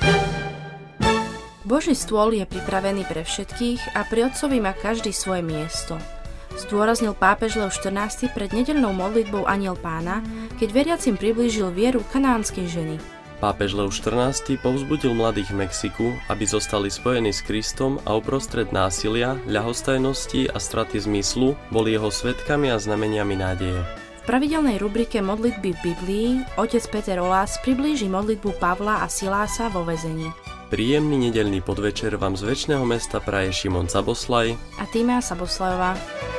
Boží stôl je pripravený pre všetkých a pri Otcovi má každý svoje miesto. Zdôraznil pápež Leo XIV pred nedeľnou modlitbou Anjel Pána, keď veriacim priblížil vieru kanánskej ženy. Pápež Leo XIV povzbudil mladých v Mexiku, aby zostali spojení s Kristom a uprostred násilia, ľahostajnosti a straty zmyslu boli jeho svedkami a znameniami nádeje. V pravidelnej rubrike Modlitby v Biblii otec Peter Olás priblíži modlitbu Pavla a Silása vo väzení. Príjemný nedeľný podvečer vám z večného mesta praje Šimon Saboslaj a Týma Saboslajová.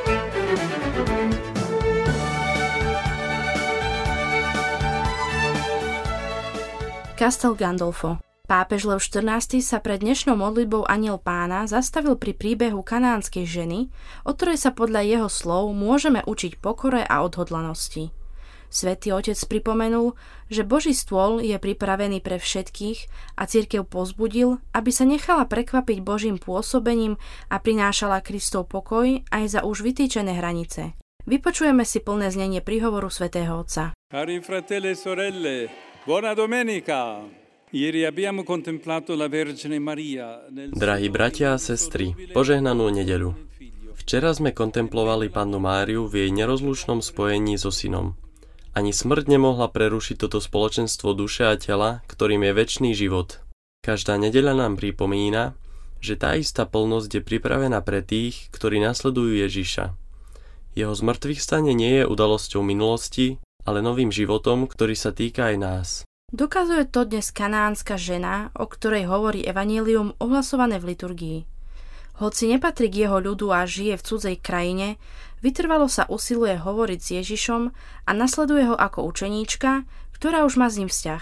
Castel Gandolfo. Pápež Leo XIV sa pred dnešnou modlitbou Anjel Pána zastavil pri príbehu kanánskej ženy, od ktorej sa podľa jeho slov môžeme učiť pokore a odhodlanosti. Svätý Otec pripomenul, že Boží stôl je pripravený pre všetkých a cirkev povzbudil, aby sa nechala prekvapiť Božím pôsobením a prinášala Kristov pokoj aj za už vytýčené hranice. Vypočujeme si plné znenie príhovoru svätého Otca. Cari fratelli e sorelle, buona domenica! Ieri abbiamo contemplato la Vergine Maria. Drahí bratia a sestry, požehnanú nedeľu. Včera sme kontemplovali Pannu Máriu v jej nerozlučnom spojení so synom. Ani smrť nemohla prerušiť toto spoločenstvo duše a tela, ktorým je večný život. Každá nedeľa nám pripomína, že tá istá plnosť je pripravená pre tých, ktorí nasledujú Ježiša. Jeho zmŕtvychvstanie nie je udalosťou minulosti, ale novým životom, ktorý sa týka aj nás. Dokazuje to dnes kanánska žena, o ktorej hovorí evanjelium ohlasované v liturgii. Hoci nepatrí k jeho ľudu a žije v cudzej krajine, vytrvalo sa usiluje hovoriť s Ježišom a nasleduje ho ako učeníčka, ktorá už má s ním vzťah.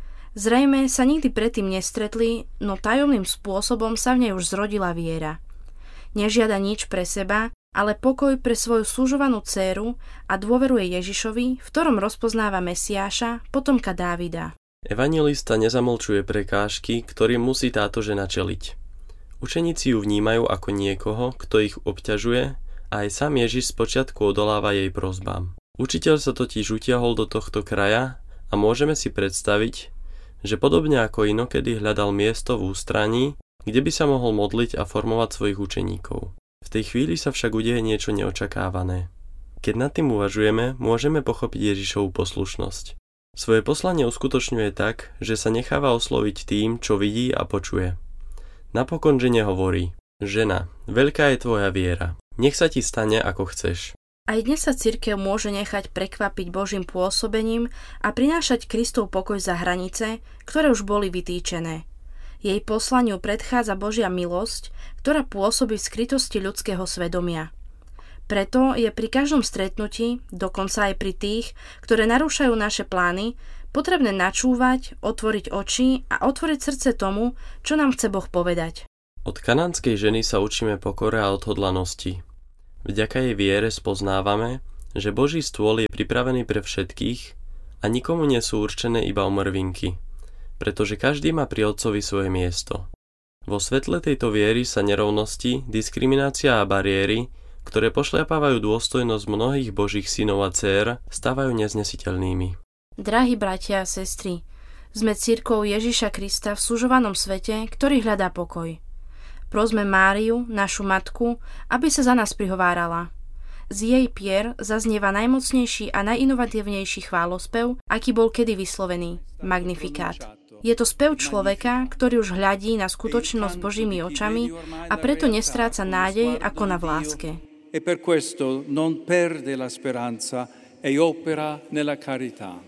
Zrejme sa nikdy predtým nestretli, no tajomným spôsobom sa v nej už zrodila viera. Nežiada nič pre seba, ale pokoj pre svoju súžovanú dcéru a dôveruje Ježišovi, v ktorom rozpoznáva Mesiáša, potomka Dávida. Evanjelista nezamlčuje prekážky, ktorým musí táto žena čeliť. Učeníci ju vnímajú ako niekoho, kto ich obťažuje, a aj sám Ježiš spočiatku odoláva jej prosbám. Učiteľ sa totiž utiahol do tohto kraja a môžeme si predstaviť, že podobne ako inokedy hľadal miesto v ústraní, kde by sa mohol modliť a formovať svojich učeníkov. V tej chvíli sa však udeje niečo neočakávané. Keď nad tým uvažujeme, môžeme pochopiť Ježišovu poslušnosť. Svoje poslanie uskutočňuje tak, že sa necháva osloviť tým, čo vidí a počuje. Napokon žene hovorí: Žena, veľká je tvoja viera. Nech sa ti stane, ako chceš. Aj dnes sa cirkev môže nechať prekvapiť Božím pôsobením a prinášať Kristov pokoj za hranice, ktoré už boli vytýčené. Jej poslaniu predchádza Božia milosť, ktorá pôsobí v skrytosti ľudského svedomia. Preto je pri každom stretnutí, dokonca aj pri tých, ktoré narúšajú naše plány, potrebné načúvať, otvoriť oči a otvoriť srdce tomu, čo nám chce Boh povedať. Od kanánskej ženy sa učíme pokore a odhodlanosti. Vďaka jej viere spoznávame, že Boží stôl je pripravený pre všetkých a nikomu nie sú určené iba omrvinky, pretože každý má pri Otcovi svoje miesto. Vo svetle tejto viery sa nerovnosti, diskriminácia a bariéry, ktoré pošliapávajú dôstojnosť mnohých Božích synov a dcér, stávajú neznesiteľnými. Drahí bratia a sestry, sme cirkvou Ježiša Krista v sužovanom svete, ktorý hľadá pokoj. Prosme Máriu, našu matku, aby sa za nás prihovárala. Z jej pier zaznieva najmocnejší a najinovatívnejší chválospev, aký bol kedy vyslovený, Magnifikát. Je to spev človeka, ktorý už hľadí na skutočnosť Božími očami a preto nestráca nádej ako na v láske. E per questo non perde la speranza e opera nella carità.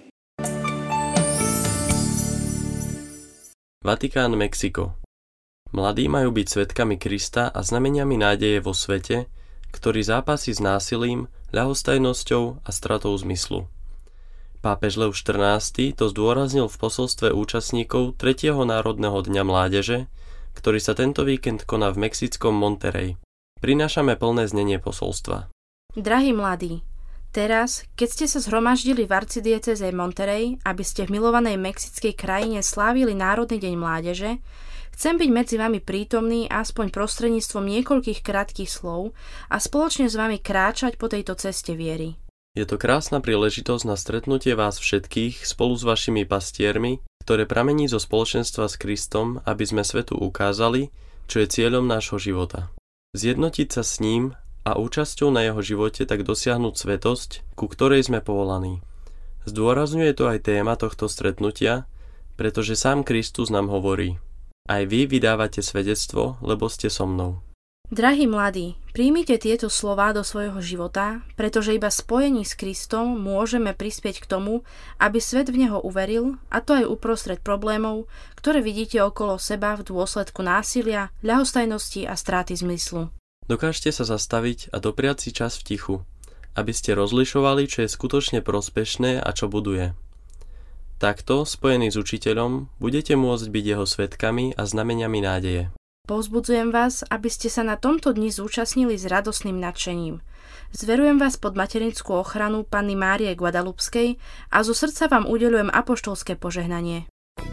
Vatikán, Mexiko. Mladí majú byť svedkami Krista a znameniami nádeje vo svete, ktorý zápasí s násilím, ľahostajnosťou a stratou zmyslu. Pápež Leo XIV to zdôraznil v posolstve účastníkov 3. Národného dňa mládeže, ktorý sa tento víkend koná v mexickom Monterrey. Prinášame plné znenie posolstva. Drahí mladí, teraz, keď ste sa zhromaždili v arcidiecéze Monterrey, aby ste v milovanej mexickej krajine slávili Národný deň mládeže, chcem byť medzi vami prítomný aspoň prostredníctvom niekoľkých krátkych slov a spoločne s vami kráčať po tejto ceste viery. Je to krásna príležitosť na stretnutie vás všetkých spolu s vašimi pastiermi ktoré pramení zo spoločenstva s Kristom, aby sme svetu ukázali, čo je cieľom nášho života. Zjednotiť sa s ním a účasťou na jeho živote tak dosiahnuť svetosť, ku ktorej sme povolaní. Zdôrazňuje to aj téma tohto stretnutia, pretože sám Kristus nám hovorí: Aj vy vydávate svedectvo, lebo ste so mnou. Drahí mladí, príjmite tieto slová do svojho života, pretože iba spojení s Kristom môžeme prispieť k tomu, aby svet v neho uveril, a to aj uprostred problémov, ktoré vidíte okolo seba v dôsledku násilia, ľahostajnosti a stráty zmyslu. Dokážte sa zastaviť a dopriať si čas v tichu, aby ste rozlišovali, čo je skutočne prospešné a čo buduje. Takto, spojení s učiteľom, budete môcť byť jeho svedkami a znameniami nádeje. Povzbudzujem vás, aby ste sa na tomto dni zúčastnili s radosným nadšením. Zverujem vás pod materinskú ochranu Panny Márie Guadalupskej a zo srdca vám udeľujem apoštolské požehnanie.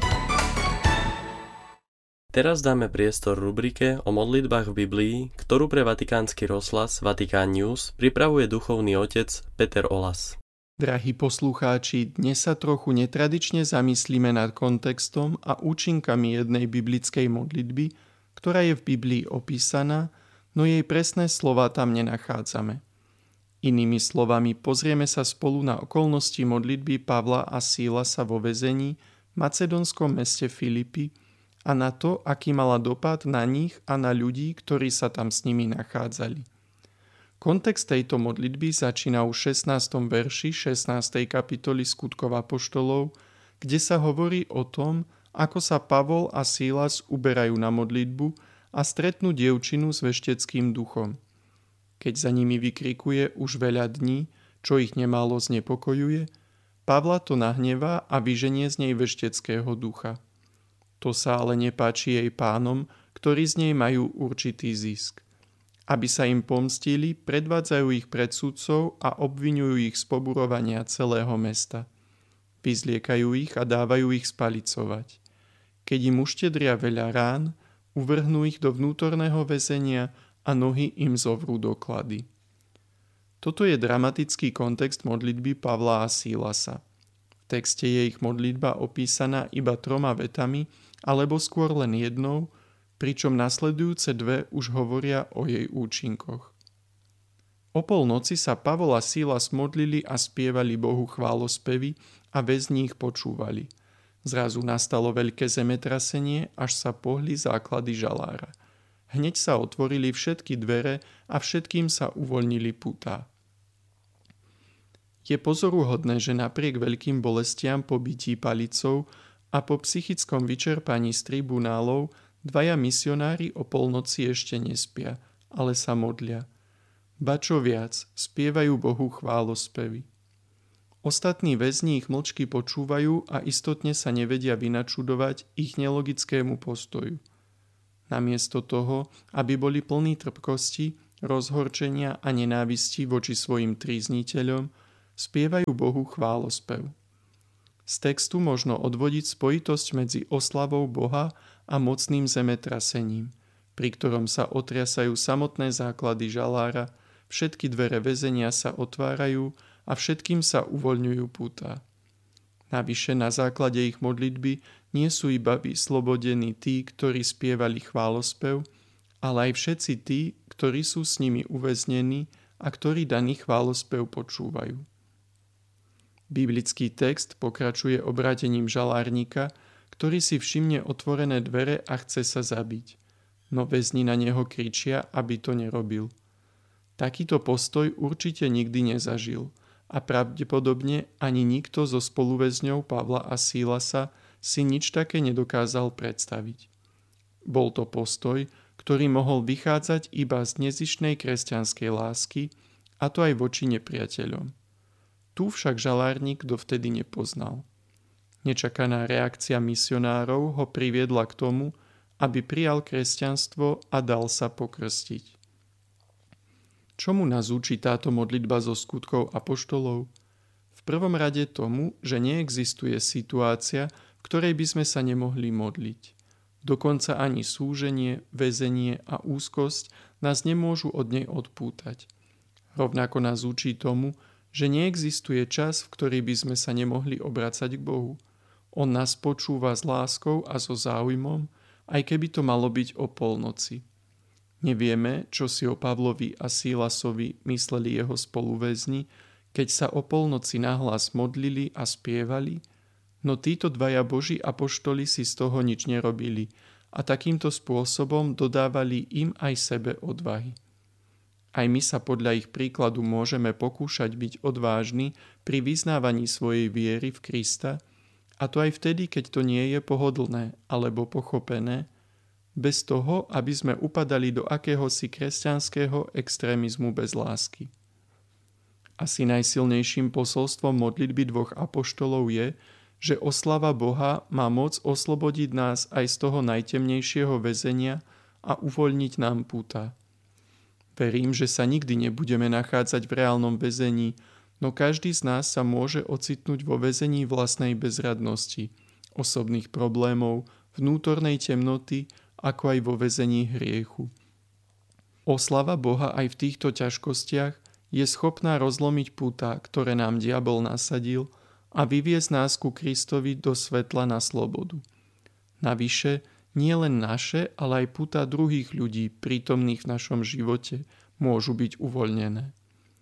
Teraz dáme priestor rubrike o modlitbách v Biblii, ktorú pre Vatikánsky rozhlas Vatikán News pripravuje duchovný otec Peter Olas. Drahí poslucháči, dnes sa trochu netradične zamyslíme nad kontextom a účinkami jednej biblickej modlitby, ktorá je v Biblii opísaná, no jej presné slová tam nenachádzame. Inými slovami, pozrieme sa spolu na okolnosti modlitby Pavla a Sílasa vo väzení v macedónskom meste Filipy a na to, aký mala dopad na nich a na ľudí, ktorí sa tam s nimi nachádzali. Kontext tejto modlitby začína už v 16. verši 16. kapitoly Skutkov apoštolov, kde sa hovorí o tom, ako sa Pavol a Sílas uberajú na modlitbu a stretnú dievčinu s vešteckým duchom. Keď za nimi vykrikuje už veľa dní, čo ich nemálo znepokojuje, Pavla to nahnevá a vyženie z nej vešteckého ducha. To sa ale nepáči jej pánom, ktorí z nej majú určitý zisk. Aby sa im pomstili, predvádzajú ich pred sudcov a obviňujú ich z poburovania celého mesta. Vyzliekajú ich a dávajú ich spalicovať. Keď im uštedria veľa rán, uvrhnú ich do vnútorného väzenia a nohy im zovrú do klady. Toto je dramatický kontext modlitby Pavla a Sílasa. V texte je ich modlitba opísaná iba 3 vetami, alebo skôr len jednou, pričom nasledujúce 2 už hovoria o jej účinkoch. O polnoci sa Pavol a Sílas modlili a spievali Bohu chválospevy a väzni ich počúvali. Zrazu nastalo veľké zemetrasenie, až sa pohli základy žalára. Hneď sa otvorili všetky dvere a všetkým sa uvoľnili putá. Je pozoruhodné, že napriek veľkým bolestiam po bití palicou a po psychickom vyčerpaní z tribunálov 2 misionári o polnoci ešte nespia, ale sa modlia. Ba čo viac, spievajú Bohu chválospevy. Ostatní väzni ich mlčky počúvajú a istotne sa nevedia vynačudovať ich nelogickému postoju. Namiesto toho, aby boli plní trpkosti, rozhorčenia a nenávisti voči svojim trízniteľom, spievajú Bohu chválospev. Z textu možno odvodiť spojitosť medzi oslavou Boha a mocným zemetrasením, pri ktorom sa otriasajú samotné základy žalára, všetky dvere väzenia sa otvárajú a všetkým sa uvoľňujú pútá. Navyše na základe ich modlitby nie sú iba vyslobodení tí, ktorí spievali chválospev, ale aj všetci tí, ktorí sú s nimi uväznení a ktorí daný chválospev počúvajú. Biblický text pokračuje obrátením žalárnika, ktorý si všimne otvorené dvere a chce sa zabiť, no väzni na neho kričia, aby to nerobil. Takýto postoj určite nikdy nezažil a pravdepodobne ani nikto zo spoluväzňov Pavla a Sílasa si nič také nedokázal predstaviť. Bol to postoj, ktorý mohol vychádzať iba z nezištnej kresťanskej lásky, a to aj voči nepriateľom. Tu však žalárnik dovtedy nepoznal. Nečakaná reakcia misionárov ho priviedla k tomu, aby prijal kresťanstvo a dal sa pokrstiť. Čomu nás učí táto modlitba zo Skutkov apoštolov? V prvom rade tomu, že neexistuje situácia, v ktorej by sme sa nemohli modliť. Dokonca ani súženie, väzenie a úzkosť nás nemôžu od nej odpútať. Rovnako nás učí tomu, že neexistuje čas, v ktorý by sme sa nemohli obracať k Bohu. On nás počúva s láskou a so záujmom, aj keby to malo byť o polnoci. Nevieme, čo si o Pavlovi a Sílasovi mysleli jeho spoluväzni, keď sa o polnoci nahlas modlili a spievali, no títo dvaja Boží apoštoli si z toho nič nerobili a takýmto spôsobom dodávali im aj sebe odvahy. Aj my sa podľa ich príkladu môžeme pokúšať byť odvážni pri vyznávaní svojej viery v Krista, a to aj vtedy, keď to nie je pohodlné alebo pochopené, bez toho, aby sme upadali do akéhosi kresťanského extrémizmu bez lásky. Asi najsilnejším posolstvom modlitby dvoch apoštolov je, že oslava Boha má moc oslobodiť nás aj z toho najtemnejšieho väzenia a uvoľniť nám púta. Verím, že sa nikdy nebudeme nachádzať v reálnom väzení, no každý z nás sa môže ocitnúť vo väzení vlastnej bezradnosti, osobných problémov, vnútornej temnoty, ako aj vo väzení hriechu. Oslava Boha aj v týchto ťažkostiach je schopná rozlomiť púta, ktoré nám diabol nasadil, a vyviesť nás ku Kristovi do svetla na slobodu. Navyše, nie len naše, ale aj púta druhých ľudí prítomných v našom živote môžu byť uvoľnené.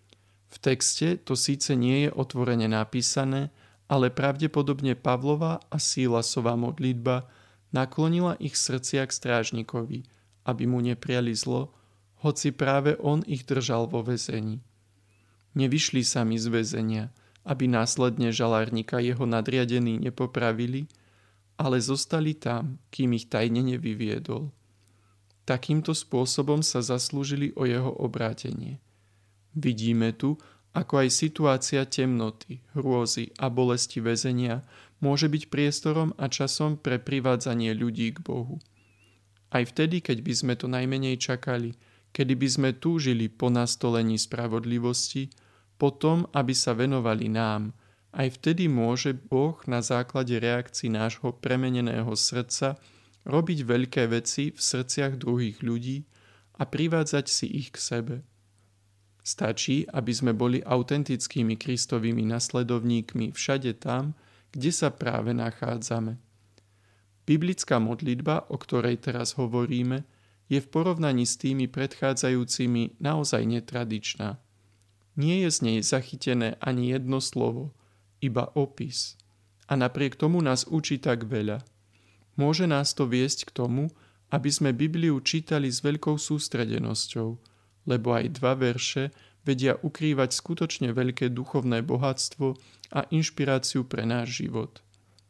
V texte to síce nie je otvorene napísané, ale pravdepodobne Pavlova a Sílasova modlitba naklonila ich srdcia k strážnikovi, aby mu nepriali zlo, hoci práve on ich držal vo väzení. Nevyšli sami z väzenia, aby následne žalárnika jeho nadriadení nepopravili, ale zostali tam, kým ich tajne nevyviedol. Takýmto spôsobom sa zaslúžili o jeho obrátenie. Vidíme tu, ako aj situácia temnoty, hrôzy a bolesti väzenia môže byť priestorom a časom pre privádzanie ľudí k Bohu. Aj vtedy, keď by sme to najmenej čakali, kedy by sme túžili po nastolení spravodlivosti, potom, aby sa venovali nám, aj vtedy môže Boh na základe reakcií nášho premeneného srdca robiť veľké veci v srdciach druhých ľudí a privádzať si ich k sebe. Stačí, aby sme boli autentickými Kristovými nasledovníkmi všade tam, kde sa práve nachádzame. Biblická modlitba, o ktorej teraz hovoríme, je v porovnaní s tými predchádzajúcimi naozaj netradičná. Nie je z nej zachytené ani jedno slovo, iba opis. A napriek tomu nás učí tak veľa. Môže nás to viesť k tomu, aby sme Bibliu čítali s veľkou sústredenosťou, lebo aj 2 verše vedia ukrývať skutočne veľké duchovné bohatstvo a inšpiráciu pre náš život.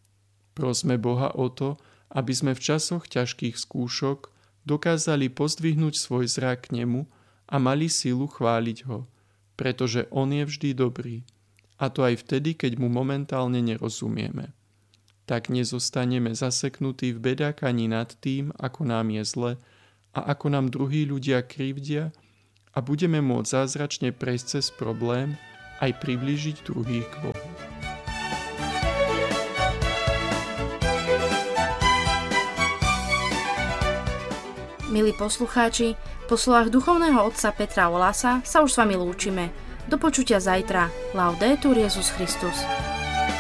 Prosme Boha o to, aby sme v časoch ťažkých skúšok dokázali pozdvihnúť svoj zrak k nemu a mali silu chváliť ho, pretože on je vždy dobrý, a to aj vtedy, keď mu momentálne nerozumieme. Tak nezostaneme zaseknutí v bedákaní nad tým, ako nám je zle a ako nám druhí ľudia krivdia, a budeme môcť zázračne prejsť cez problém aj priblížiť druhých k Bohu. Milí poslucháči, po slovách duchovného otca Petra Olasa sa už s vami lúčime. Do počutia zajtra. Laudetur Jesus Christus.